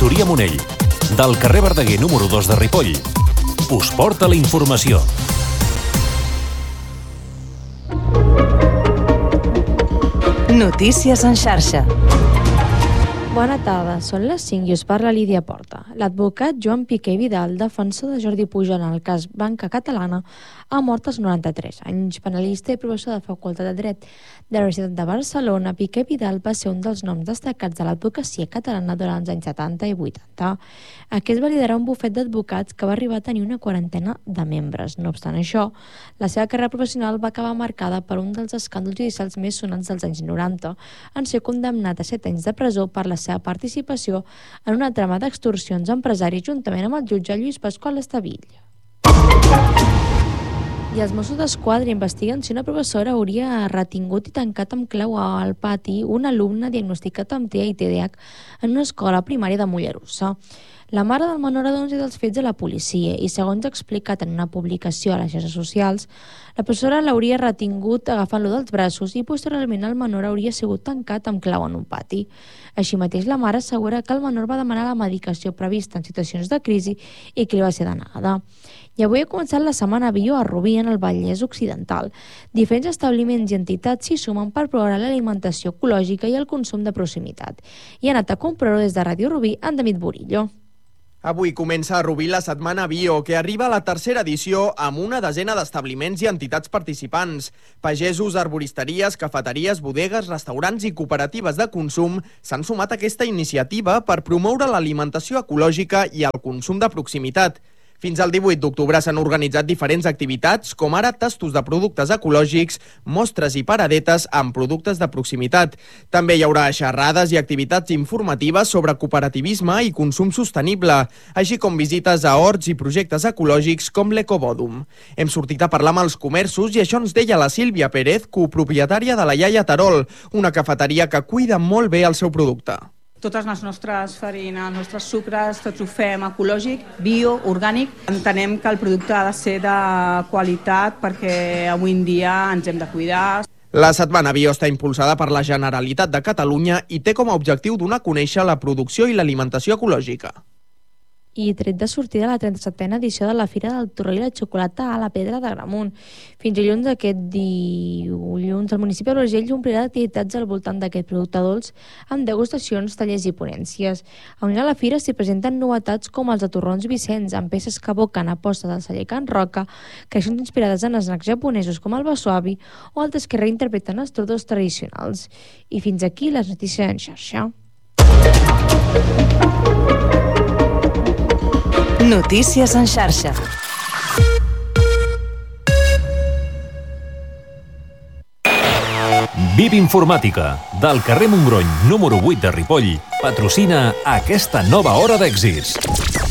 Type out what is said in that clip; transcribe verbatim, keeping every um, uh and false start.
Factoria Monell, del carrer Verdaguer número dos de Ripoll. Us porta la informació. Notícies en xarxa. Bona tarda, són les cinc i us parla Lídia Porta. L'advocat Joan Piqué Vidal, defensor de Jordi Pujol en el cas Banca Catalana, ha mort als noranta-tres anys. Penalista i professor de Facultat de Dret de la Universitat de Barcelona, Piqué Vidal va ser un dels noms destacats de l'advocacia catalana durant els anys setanta i vuitanta. Aquest va liderar un bufet d'advocats que va arribar a tenir una quarantena de membres. No obstant això, la seva carrera professional va acabar marcada per un dels escàndols judicials més sonats dels anys noranta, en ser condemnat a set anys de presó per la seva participació en una trama d'extorsions a empresaris juntament amb el jutge Lluís Pasqual Estavill. I els Mossos d'Esquadra investiguen si una professora hauria retingut i tancat amb clau al pati un alumne diagnosticat amb T E A i T D A H en una escola primària de Mollerussa. La mare del menor ha denunciat els fets a la policia i, segons ha explicat en una publicació a les xarxes socials, la professora l'hauria retingut agafant-lo dels braços i posteriorment el menor hauria sigut tancat amb clau en un pati. Així mateix, la mare assegura que el menor va demanar la medicació prevista en situacions de crisi i que li va ser denegada. I avui ha començat la setmana bio a Rubí, en el Vallès Occidental. Diferents establiments i entitats s'hi sumen per promoure l'alimentació ecològica i el consum de proximitat. I ha anat a comprar-ho des de Ràdio Rubí, en David Burillo. Avui comença a Rubí la Setmana Bio, que arriba a la tercera edició amb una desena d'establiments i entitats participants. Pagesos, arboristeries, cafeteries, bodegues, restaurants i cooperatives de consum s'han sumat a aquesta iniciativa per promoure l'alimentació ecològica i el consum de proximitat. Fins al divuit d'octubre s'han organitzat diferents activitats, com ara tastos de productes ecològics, mostres i paradetes amb productes de proximitat. També hi haurà xerrades i activitats informatives sobre cooperativisme i consum sostenible, així com visites a horts i projectes ecològics com l'Ecobòdum. Hem sortit a parlar amb els comerços i això ens deia la Sílvia Pérez, copropietària de la Iaia Terol, una cafeteria que cuida molt bé el seu producte. Totes les nostres farines, els nostres sucres, tots ho fem ecològic, bio, orgànic. Entenem que el producte ha de ser de qualitat perquè avui en dia ens hem de cuidar. La Setmana Bio està impulsada per la Generalitat de Catalunya i té com a objectiu donar a conèixer la producció i l'alimentació ecològica. I tret de sortida la trenta-setena edició de la Fira del Torró i la Xocolata a la Pedra d'Agramunt. Fins dilluns d'aquest dilluns, el municipi de l'Urgell omplirà d'activitats al voltant d'aquest producte dolç amb degustacions, tallers i ponències. A unir a la fira s'hi presenten novetats com els de torrons Vicenç, amb peces que evoquen apostes del celler Can Roca, creacions inspirades en snacks japonesos com el wasabi o altres que reinterpreten els tordos tradicionals. I fins aquí les notícies en xarxa. Notícies en xarxa. V I P Informàtica, del carrer Montgrony número vuit de Ripoll, patrocina aquesta nova hora d'èxits.